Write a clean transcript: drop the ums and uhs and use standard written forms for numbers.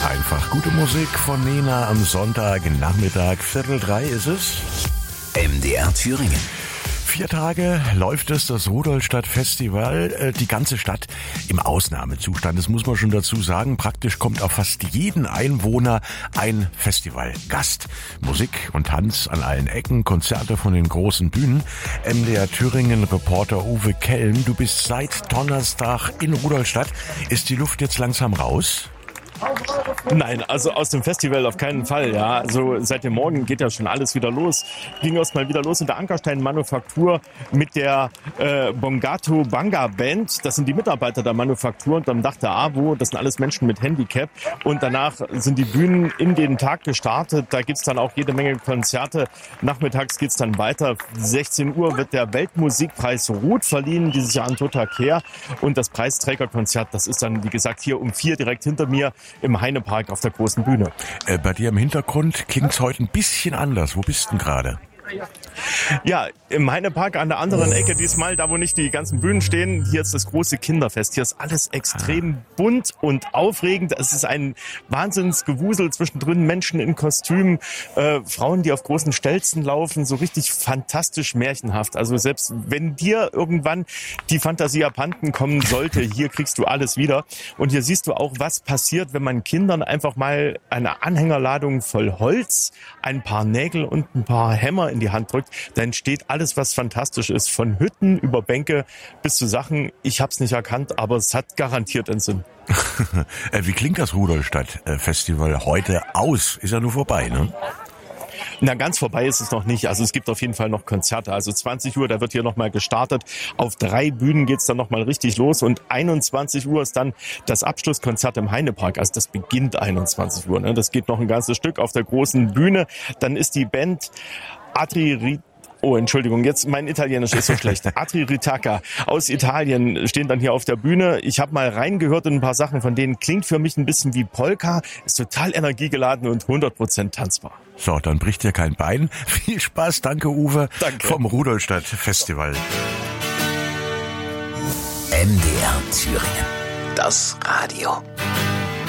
Einfach gute Musik von Nena am Sonntagnachmittag, 2:45 ist es. MDR Thüringen. 4 Tage läuft das Rudolstadt-Festival, die ganze Stadt im Ausnahmezustand. Das muss man schon dazu sagen. Praktisch kommt auf fast jeden Einwohner ein Festivalgast. Musik und Tanz an allen Ecken, Konzerte von den großen Bühnen. MDR Thüringen-Reporter Uwe Kelm, du bist seit Donnerstag in Rudolstadt. Ist die Luft jetzt langsam raus? Nein, also aus dem Festival auf keinen Fall, ja. Also seit dem Morgen geht ja schon alles wieder los. Ging erst mal wieder los in der Ankerstein-Manufaktur mit der Bongato Banga Band. Das sind die Mitarbeiter der Manufaktur und am Dach der AWO. Das sind alles Menschen mit Handicap. Und danach sind die Bühnen in den Tag gestartet. Da gibt's dann auch jede Menge Konzerte. Nachmittags geht's dann weiter. 16 Uhr wird der Weltmusikpreis Ruth verliehen, dieses Jahr an Tota Kehr. Und das Preisträgerkonzert, das ist dann, wie gesagt, hier um 4 direkt hinter mir im Heinepark auf der großen Bühne. Bei dir im Hintergrund klingt's heute ein bisschen anders. Wo bist du denn gerade? Ja, im Heinepark an der anderen Ecke diesmal, da wo nicht die ganzen Bühnen stehen, hier ist das große Kinderfest. Hier ist alles extrem bunt und aufregend. Es ist ein Wahnsinnsgewusel zwischendrin, Menschen in Kostümen, Frauen, die auf großen Stelzen laufen, so richtig fantastisch märchenhaft. Also selbst wenn dir irgendwann die Fantasie abhanden kommen sollte, hier kriegst du alles wieder. Und hier siehst du auch, was passiert, wenn man Kindern einfach mal eine Anhängerladung voll Holz, ein paar Nägel und ein paar Hämmer in die Hand drückt. Da entsteht alles, was fantastisch ist. Von Hütten über Bänke bis zu Sachen, ich hab's nicht erkannt, aber es hat garantiert einen Sinn. Wie klingt das Rudolstadt-Festival heute aus? Ist ja nur vorbei, ne? Na, ganz vorbei ist es noch nicht. Also es gibt auf jeden Fall noch Konzerte. Also 20 Uhr, da wird hier nochmal gestartet. Auf 3 Bühnen geht's dann nochmal richtig los. Und 21 Uhr ist dann das Abschlusskonzert im Heinepark. Also das beginnt 21 Uhr. Ne? Das geht noch ein ganzes Stück auf der großen Bühne. Dann ist die Band Oh, Entschuldigung, jetzt mein Italienisch ist so schlecht. Atri Ritaka aus Italien stehen dann hier auf der Bühne. Ich habe mal reingehört in ein paar Sachen von denen. Klingt für mich ein bisschen wie Polka, ist total energiegeladen und 100% tanzbar. So, dann bricht dir kein Bein. Viel Spaß, danke Uwe. Danke. Vom Rudolstadt Festival. MDR Thüringen. Das Radio.